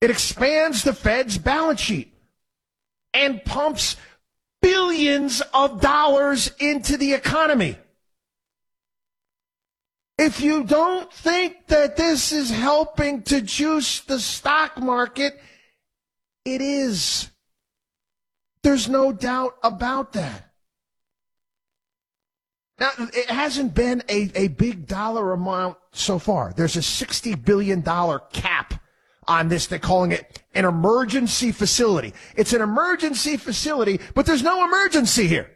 It expands the Fed's balance sheet and pumps billions of dollars into the economy. If you don't think that this is helping to juice the stock market, it is. There's no doubt about that. Now, it hasn't been a big dollar amount so far. There's a $60 billion cap on this. They're calling it an emergency facility. It's an emergency facility, but there's no emergency here.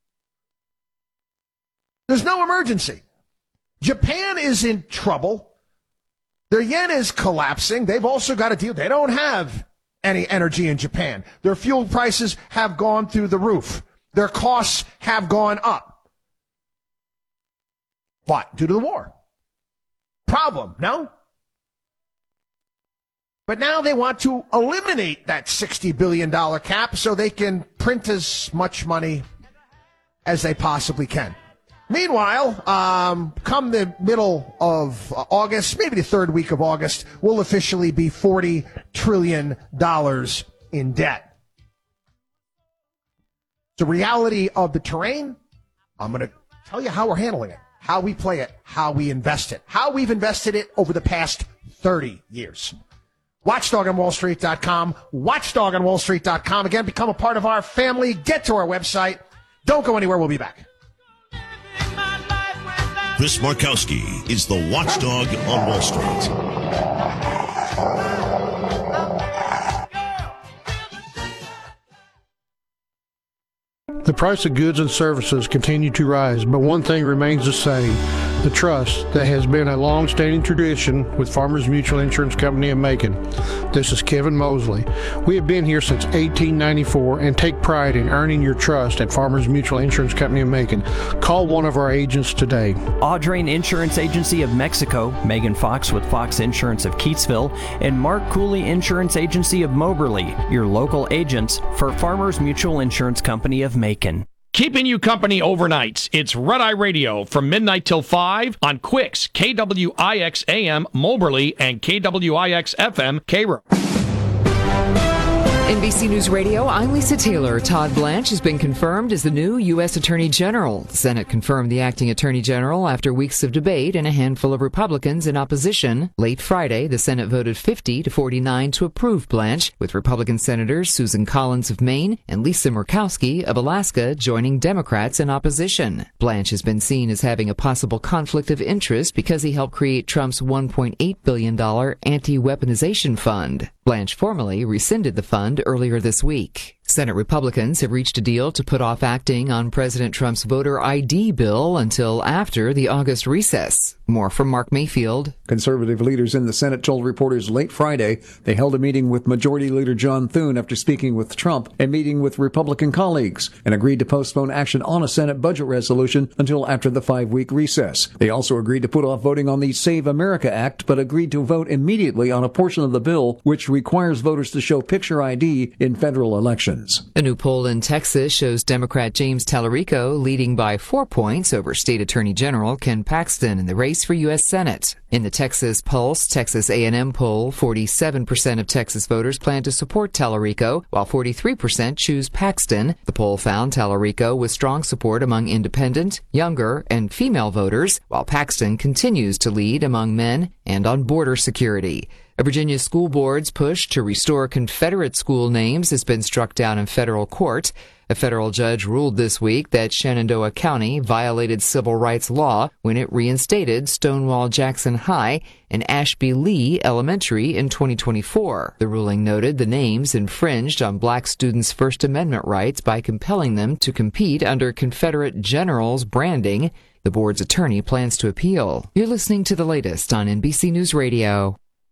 There's no emergency. Japan is in trouble. Their yen is collapsing. They've also got to deal. They don't have any energy in Japan. Their fuel prices have gone through the roof. Their costs have gone up. What? Due to the war. Problem, no? But now they want to eliminate that $60 billion cap so they can print as much money as they possibly can. Meanwhile, come the middle of August, maybe the third week of August, we'll officially be $40 trillion in debt. The reality of the terrain, I'm going to tell you how we're handling it, how we play it, how we invest it, how we've invested it over the past 30 years. WatchDogOnWallStreet.com, WatchDogOnWallStreet.com. Again, become a part of our family. Get to our website. Don't go anywhere. We'll be back. Chris Markowski is the watchdog on Wall Street. The price of goods and services continue to rise, but one thing remains the same: the trust that has been a long-standing tradition with Farmers Mutual Insurance Company of Macon. This is Kevin Mosley. We have been here since 1894 and take pride in earning your trust at Farmers Mutual Insurance Company of Macon. Call one of our agents today. Audrain Insurance Agency of Mexico, Megan Fox with Fox Insurance of Keatsville, and Mark Cooley Insurance Agency of Moberly, your local agents for Farmers Mutual Insurance Company of Macon. Keeping you company overnights, it's Red Eye Radio from midnight till 5 on Quicks, KWIX AM Moberly and KWIX FM Cairo. NBC News Radio, I'm Lisa Taylor. Todd Blanche has been confirmed as the new U.S. Attorney General. The Senate confirmed the acting Attorney General after weeks of debate and a handful of Republicans in opposition. Late Friday, the Senate voted 50-49 to approve Blanche, with Republican Senators Susan Collins of Maine and Lisa Murkowski of Alaska joining Democrats in opposition. Blanche has been seen as having a possible conflict of interest because he helped create Trump's $1.8 billion anti-weaponization fund. Blanche formally rescinded the fund earlier this week. Senate Republicans have reached a deal to put off acting on President Trump's voter ID bill until after the August recess. More from Mark Mayfield. Conservative leaders in the Senate told reporters late Friday they held a meeting with Majority Leader John Thune after speaking with Trump and meeting with Republican colleagues, and agreed to postpone action on a Senate budget resolution until after the 5-week recess. They also agreed to put off voting on the Save America Act, but agreed to vote immediately on a portion of the bill which requires voters to show picture ID in federal elections. A new poll in Texas shows Democrat James Tallarico leading by 4 points over State Attorney General Ken Paxton in the race for U.S. Senate. In the Texas Pulse Texas A&M poll, 47% of Texas voters plan to support Tallarico, while 43% choose Paxton. The poll found Tallarico with strong support among independent, younger, and female voters, while Paxton continues to lead among men and on border security. A Virginia school board's push to restore Confederate school names has been struck down in federal court. A federal judge ruled this week that Shenandoah County violated civil rights law when it reinstated Stonewall Jackson High and Ashby Lee Elementary in 2024. The ruling noted the names infringed on black students' First Amendment rights by compelling them to compete under Confederate generals' branding. The board's attorney plans to appeal. You're listening to the latest on NBC News Radio.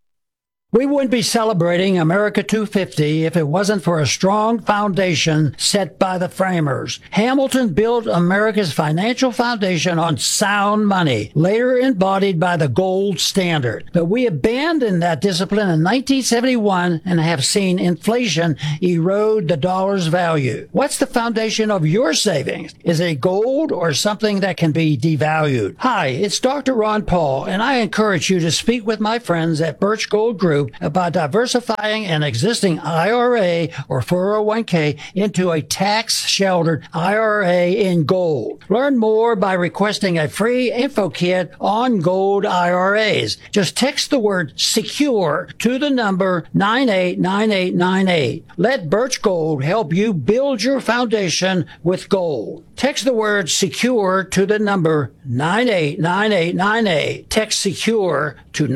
We wouldn't be celebrating America 250 if it wasn't for a strong foundation set by the framers. Hamilton built America's financial foundation on sound money, later embodied by the gold standard. But we abandoned that discipline in 1971 and have seen inflation erode the dollar's value. What's the foundation of your savings? Is it gold or something that can be devalued? Hi, it's Dr. Ron Paul, and I encourage you to speak with my friends at Birch Gold Group group by diversifying an existing IRA or 401k into a tax-sheltered IRA in gold. Learn more by requesting a free info kit on gold IRAs. Just text the word SECURE to the number 989898. Let Birch Gold help you build your foundation with gold. Text the word SECURE to the number 989898. Text SECURE to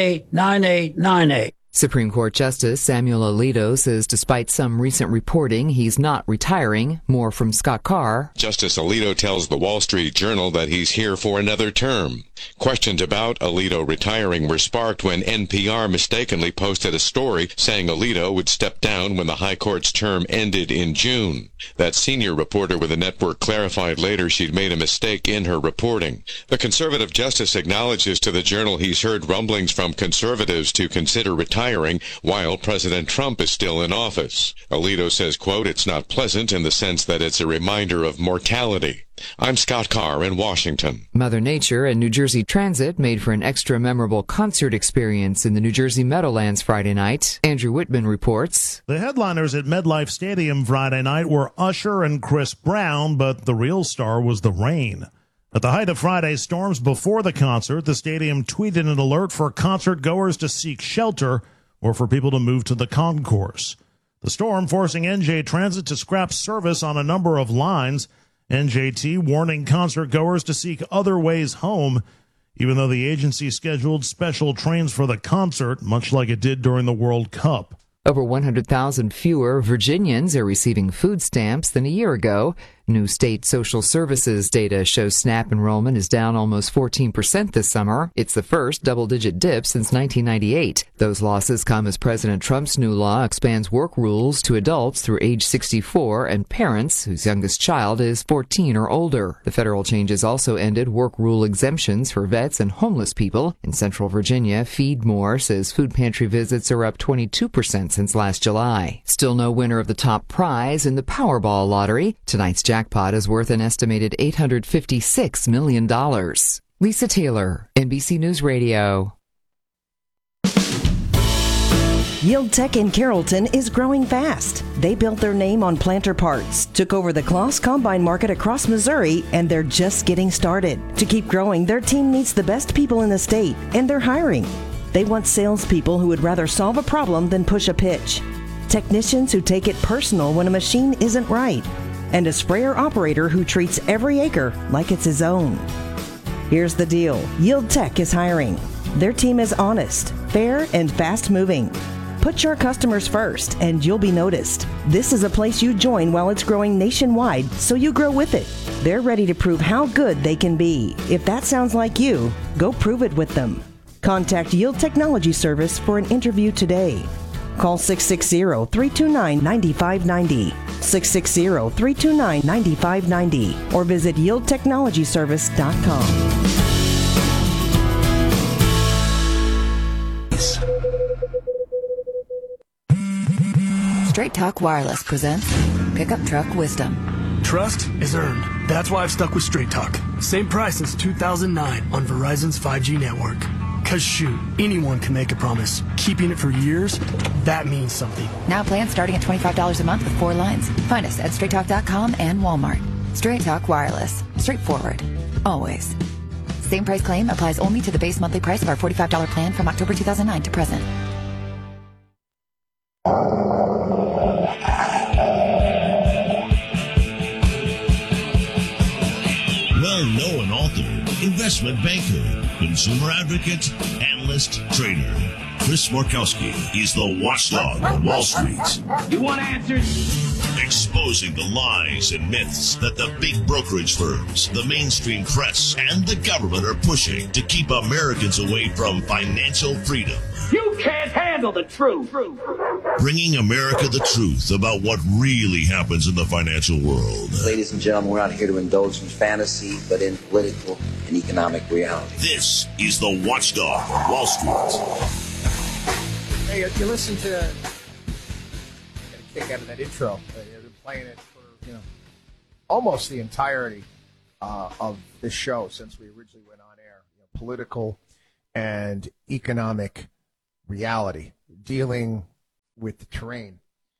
989898. Supreme Court Justice Samuel Alito says despite some recent reporting, he's not retiring. More from Scott Carr. Justice Alito tells the Wall Street Journal that he's here for another term. Questions about Alito retiring were sparked when NPR mistakenly posted a story saying Alito would step down when the High Court's term ended in June. That senior reporter with the network clarified later she'd made a mistake in her reporting. The conservative justice acknowledges to the Journal he's heard rumblings from conservatives to consider retiring while President Trump is still in office. Alito says, quote, "It's not pleasant in the sense that it's a reminder of mortality." I'm Scott Carr in Washington. Mother Nature and New Jersey Transit made for an extra memorable concert experience in the New Jersey Meadowlands Friday night. Andrew Whitman reports. The headliners at MetLife Stadium Friday night were Usher and Chris Brown, but the real star was the rain. At the height of Friday's storms before the concert, the stadium tweeted an alert for concert goers to seek shelter or for people to move to the concourse. The storm forcing NJ Transit to scrap service on a number of lines. NJT warning concert goers to seek other ways home, even though the agency scheduled special trains for the concert, much like it did during the World Cup. Over 100,000 fewer Virginians are receiving food stamps than a year ago. New state social services data shows SNAP enrollment is down almost 14% this summer. It's the first double-digit dip since 1998. Those losses come as President Trump's new law expands work rules to adults through age 64 and parents whose youngest child is 14 or older. The federal changes also ended work rule exemptions for vets and homeless people. In Central Virginia, Feed More says food pantry visits are up 22% since last July. Still no winner of the top prize in the Powerball lottery. Tonight's jackpot is worth an estimated $856 million. Lisa Taylor, NBC News Radio. Yield Tech in Carrollton is growing fast. They built their name on planter parts, took over the Kloss Combine market across Missouri, and they're just getting started. To keep growing, their team needs the best people in the state, and they're hiring. They want salespeople who would rather solve a problem than push a pitch. Technicians who take it personal when a machine isn't right. And a sprayer operator who treats every acre like it's his own. Here's the deal. Yield Tech is hiring. Their team is honest, fair, and fast-moving. Put your customers first, and you'll be noticed. This is a place you join while it's growing nationwide, so you grow with it. They're ready to prove how good they can be. If that sounds like you, go prove it with them. Contact Yield Technology Service for an interview today. Call 660-329-9590, 660-329-9590, or visit yieldtechnologyservice.com. Straight Talk Wireless presents Pickup Truck Wisdom. Trust is earned. That's why I've stuck with Straight Talk. Same price since 2009 on Verizon's 5G network. Cause shoot, anyone can make a promise. Keeping it for years, that means something. Now plans starting at $25 a month with 4 lines. Find us at straighttalk.com and Walmart. Straight Talk Wireless. Straightforward. Always. Same price claim applies only to the base monthly price of our $45 plan from October 2009 to present. Well-known author, investment banker, consumer advocate, analyst, trader. Chris Markowski is the watchdog on Wall Street. You want answers? Exposing the lies and myths that the big brokerage firms, the mainstream press, and the government are pushing to keep Americans away from financial freedom. You can't handle the truth. Bringing America the truth about what really happens in the financial world. Ladies and gentlemen, we're not here to indulge in fantasy, but in political and economic reality. This is the Watchdog on Wall Street. Hey, you listen to... Get a kick out of that intro. I've been playing it for, almost the entirety of this show since we originally went on air. Political and economic reality. dealing with the terrain.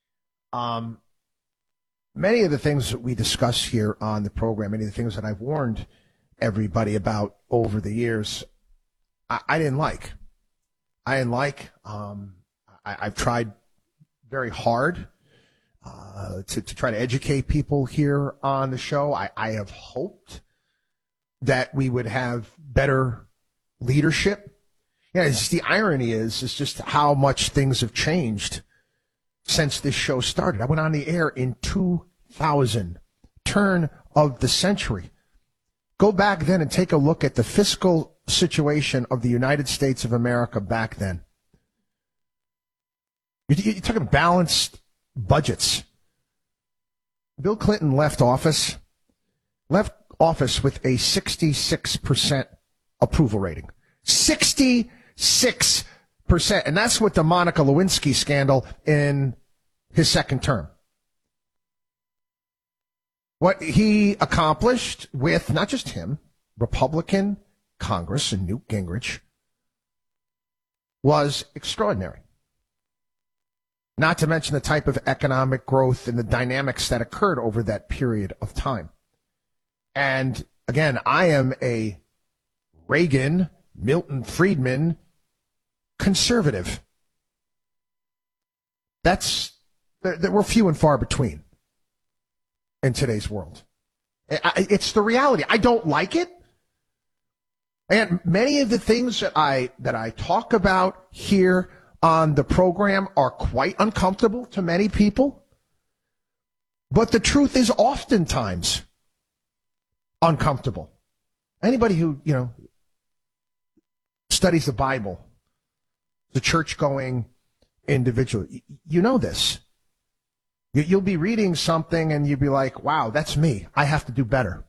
Many of the things that we discuss here on the program, many of the things that I've warned everybody about over the years, I didn't like. I've tried very hard to try to educate people here on the show. I have hoped that we would have better leadership. Yeah, it's just, the irony is just how much things have changed since this show started. I went on the air in 2000, turn of the century. Go back then and take a look at the fiscal situation of the United States of America back then. You're talking balanced budgets. Bill Clinton left office with a 66% approval rating. 66%. And that's with the Monica Lewinsky scandal in his second term. What he accomplished with, not just him, Republican Congress and Newt Gingrich was extraordinary. Not to mention the type of economic growth and the dynamics that occurred over that period of time. And again, I am a Reagan, Milton Friedman conservative. We're few and far between in today's world. It's the reality. I don't like it. And many of the things that I talk about here on the program are quite uncomfortable to many people. But the truth is oftentimes uncomfortable. Anybody who, studies the Bible, the church-going individual, you know this. You'll be reading something and you'll be like, wow, that's me. I have to do better.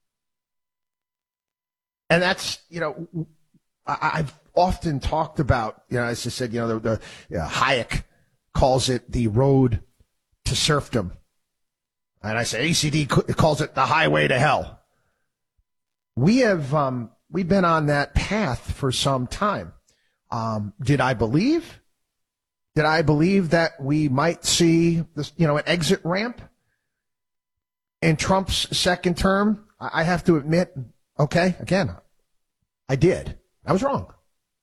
And that's, I've often talked about, as I said, the Hayek calls it the road to serfdom. And I say ACD calls it the highway to hell. We've been on that path for some time. Did I believe that we might see this, an exit ramp in Trump's second term? I have to admit, okay, again, I did. I was wrong.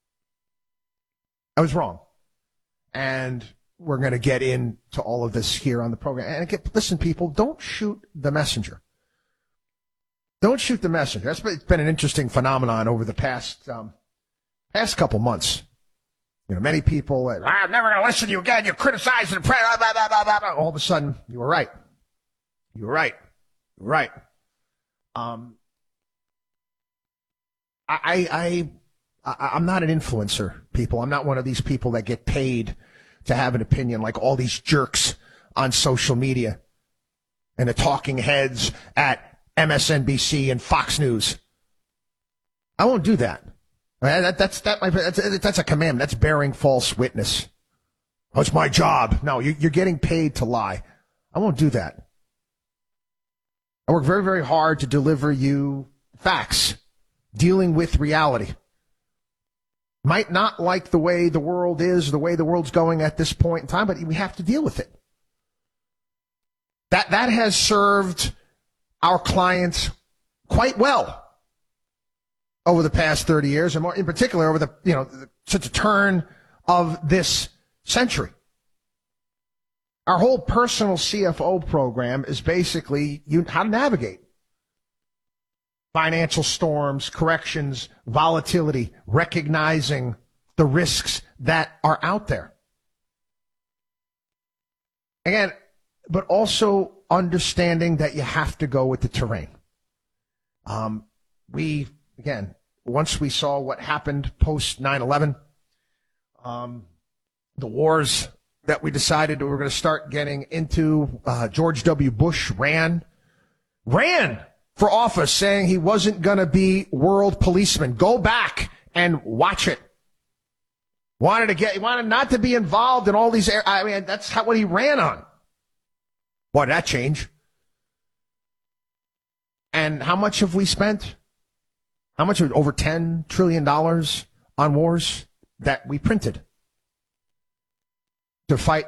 And we're going to get into all of this here on the program. And again, listen, people, don't shoot the messenger. Don't shoot the messenger. It's been an interesting phenomenon over the past couple months. Many people, I'm never going to listen to you again. You criticize and pray. Blah, blah, blah, blah, blah. All of a sudden, you were right. I'm not an influencer, people. I'm not one of these people that get paid to have an opinion like all these jerks on social media and the talking heads at MSNBC and Fox News. I won't do that. That's a commandment. That's bearing false witness. Oh, it's my job. No, you're getting paid to lie. I won't do that. I work very, very hard to deliver you facts, dealing with reality. Might not like the way the world is, the way the world's going at this point in time, but we have to deal with it. That has served our clients quite well over the past 30 years, and more in particular over since the turn of this century. Our whole personal CFO program is basically how to navigate financial storms, corrections, volatility, recognizing the risks that are out there. Again, but also understanding that you have to go with the terrain. Once we saw what happened post 9/11, the wars that we decided we were going to start getting into, George W. Bush ran for office saying he wasn't going to be world policeman. Go back and watch it. Wanted not to be involved in all these. That's what he ran on. Boy, did that change. And how much have we spent? How much? Over $10 trillion on wars that we printed. to fight